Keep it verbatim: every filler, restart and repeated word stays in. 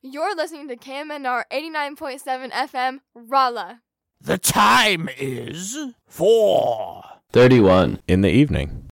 You're listening to K M N R eighty-nine point seven F M, Rolla. The time is four thirty-one in the evening.